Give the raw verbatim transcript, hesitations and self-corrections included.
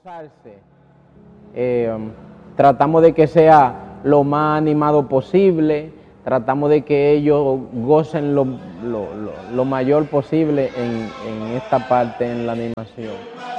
esforzarse. Eh, tratamos de que sea lo más animado posible, tratamos de que ellos gocen lo, lo, lo, lo mayor posible en, en esta parte, en la animación.